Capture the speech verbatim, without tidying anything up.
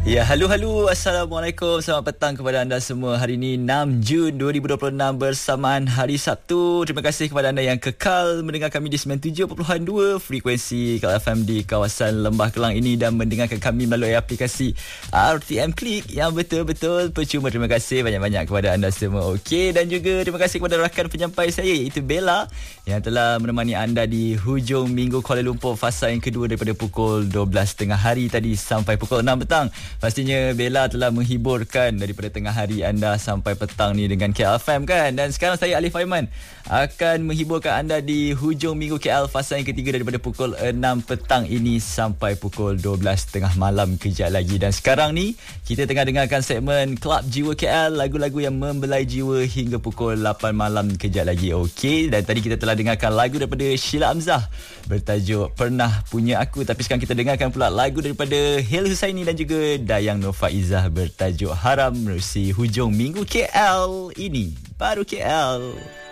Ya, halo-halo. Assalamualaikum. Selamat petang kepada anda semua. Hari ini enam Jun dua ribu dua puluh enam bersamaan Hari Sabtu. Terima kasih kepada anda yang kekal mendengar kami di sembilan puluh tujuh perpuluhan dua frekuensi K L F M di kawasan Lembah Kelang ini dan mendengarkan kami melalui aplikasi R T M Click yang betul-betul percuma. Terima kasih banyak-banyak kepada anda semua. Okey, dan juga terima kasih kepada rakan penyampai saya iaitu Bella yang telah menemani anda di hujung minggu Kuala Lumpur fasa yang kedua daripada pukul dua belas tengah hari tadi sampai pukul enam petang. Pastinya Bella telah menghiburkan daripada tengah hari anda sampai petang ni dengan K L F M kan. Dan sekarang saya Alif Aiman akan menghiburkan anda di hujung minggu K L fasa yang ketiga daripada pukul enam petang ini sampai pukul dua belas tengah malam kejap lagi. Dan sekarang ni kita tengah dengarkan segmen Club Jiwa K L, lagu-lagu yang membelai jiwa hingga pukul lapan malam kejap lagi. Okey, dan tadi kita telah dengarkan lagu daripada Sheila Amzah bertajuk Pernah Punya Aku. Tapi sekarang kita dengarkan pula lagu daripada Hil Husaini dan juga Dayang Nur Faizah bertajuk Haram menerusi hujung minggu K L ini. Baru K L.